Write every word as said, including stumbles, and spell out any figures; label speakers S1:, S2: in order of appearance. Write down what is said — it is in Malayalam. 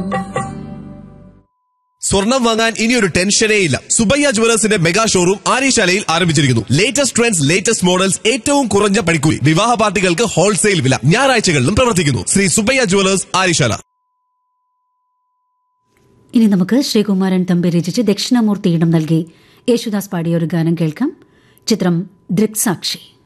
S1: സ്വർണം വാങ്ങാൻ ഇനിയൊരു ടെൻഷനേ ഇല്ല. സുബയ്യ ജുവലേഴ്സിന്റെ മെഗാ ഷോറൂം ആര്യശാലയിൽ ആരംഭിച്ചിരിക്കുന്നു. ലേറ്റസ്റ്റ് ട്രെൻഡ്സ്, ലേറ്റസ്റ്റ് മോഡൽസ്, ഏറ്റവും കുറഞ്ഞ പണിക്കൂലി, വിവാഹ പാർട്ടികൾക്ക് ഹോൾസെയിൽ വില. ഞായറാഴ്ചകളിലും പ്രവർത്തിക്കുന്നു. ശ്രീ സുബയ്യ ജുവലേഴ്സ്, ആര്യശാല.
S2: ഇനി നമുക്ക് ശ്രീകുമാരൻ തമ്പി രചിച്ച് ദക്ഷിണാമൂർത്തി ഇടം നൽകി യേശുദാസ് പാടിയ ഒരു ഗാനം കേൾക്കാം. ചിത്രം ദൃക്സാക്ഷി.